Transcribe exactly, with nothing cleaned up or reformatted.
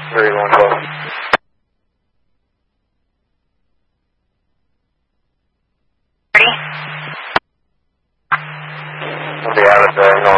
thirty-one twelve. Ready? We'll be out at the north.